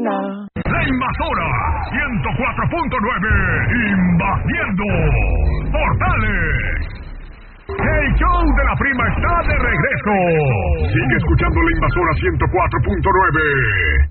La Invasora 104.9, invadiendo Portales. El show de la prima está de regreso. Sigue escuchando La Invasora 104.9.